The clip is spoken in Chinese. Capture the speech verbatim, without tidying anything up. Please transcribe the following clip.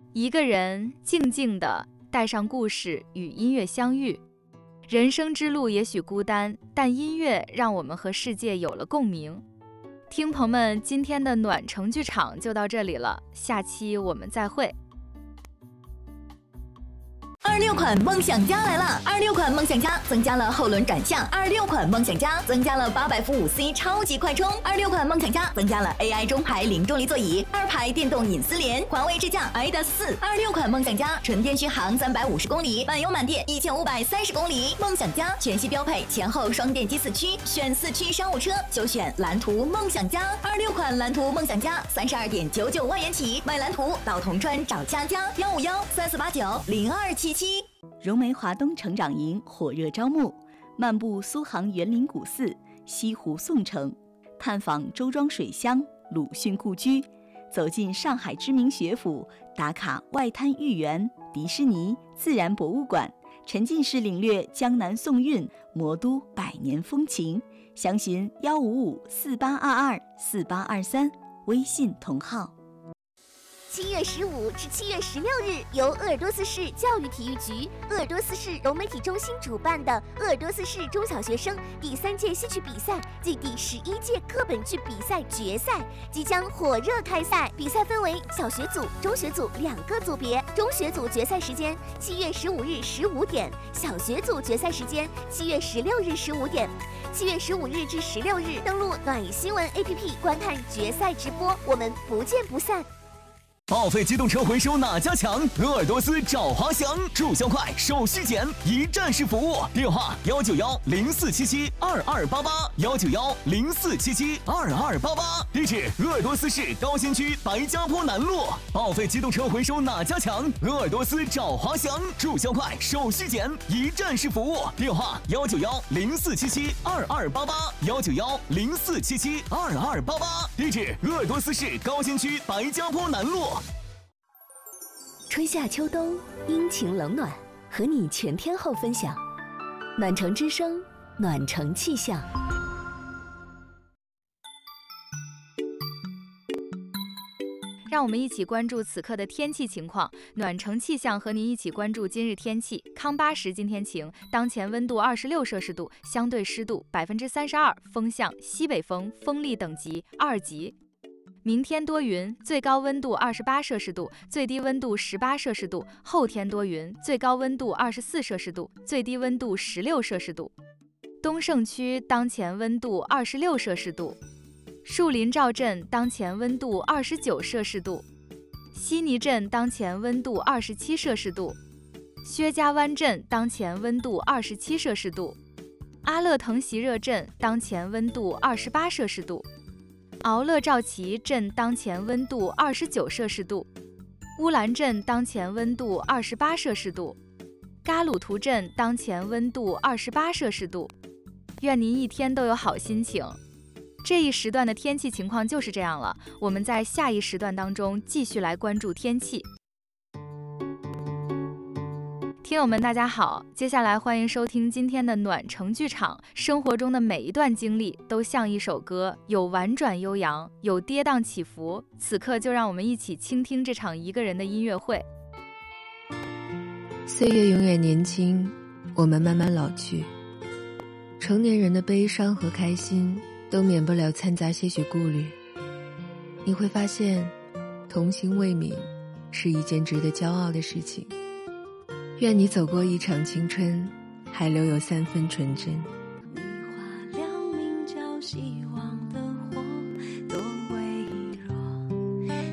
一个人静静地带上故事与音乐相遇。人生之路也许孤单，但音乐让我们和世界有了共鸣。听朋们，今天的暖城剧场就到这里了，下期我们再会。 二六款梦想家来了！二六款梦想家增加了后轮转向，二六款梦想家增加了八百伏五 C 超级快充，二六款梦想家增加了 A I 中排零重力座椅，二排电动隐私联，环卫智驾 I D A S 四。二六款梦想家纯电续航三百五十公里，满油满电一千五百三十公里。梦想家全系标配前后双电机四驱，选四驱商务车就选蓝图梦想家。二六款蓝图梦想家三十二点九九万元起，买蓝图到铜川找佳佳幺五幺三四八九零二七七。融媒华东成长营火热招募，漫步苏杭园林古寺、西湖宋城，探访周庄水乡、鲁迅故居，走进上海知名学府，打卡外滩豫园、迪士尼、自然博物馆，沉浸式领略江南宋韵、魔都百年风情。详询幺五五四八二二四八二三，微信同号。 七月十五至七月十六日，由鄂尔多斯市教育体育局、鄂尔多斯市融媒体中心主办的鄂尔多斯市中小学生第三届戏曲比赛暨第十一届课本剧比赛决赛即将火热开赛。比赛分为小学组、中学组两个组别。中学组决赛时间七月十五日十五点，小学组决赛时间七月十六日十五点。七月十五日至十六日，登录暖意新闻 A P P 观看决赛直播，我们不见不散。 报废机动车回收哪家强？鄂尔多斯找华翔，注销快，手续简，一站式服务。电话幺九幺零四七七二二八八幺九幺零四七七二二八八。地址：鄂尔多斯市高新区白家坡南路。报废机动车回收哪家强？鄂尔多斯找华翔，注销快，手续简，一站式服务。电话幺九幺零四七七二二八八幺九幺零四七七二二八八。地址：鄂尔多斯市高新区白家坡南路。 春夏秋冬，阴晴冷暖，和你全天候分享。暖城之声，暖城气象。 让我们一起关注此刻的天气情况。暖城气象和您一起关注今日天气。康巴什今天晴，当前温度二十六摄氏度，相对湿度百分之三十二，风向西北风，风力等级二级。明天多云，最高温度二十八摄氏度，最低温度十八摄氏度。后天多云，最高温度二十四摄氏度，最低温度十六摄氏度。东胜区当前温度二十六摄氏度，树林赵镇当前温度二十九摄氏度，悉尼镇当前温度二十七摄氏度，薛家湾镇当前温度二十七摄氏度，阿勒腾席热镇当前温度二十八摄氏度。敖勒赵旗镇当前温度二十九摄氏度，乌兰镇当前温度二十八摄氏度，嘎鲁图镇当前温度二十八摄氏度。愿您一天都有好心情。这一时段的天气情况就是这样了，我们在下一时段当中继续来关注天气。听友们大家好，接下来欢迎收听今天的暖城剧场。生活中的每一段经历都像一首歌，有婉转悠扬，有跌宕起伏。此刻就让我们一起倾听这场一个人的音乐会。 岁月永远年轻，我们慢慢老去，成年人的悲伤和开心都免不了掺杂些许顾虑。你会发现童心未泯是一件值得骄傲的事情。愿你走过一场青春，还留有三分纯真。 你画了名叫希望的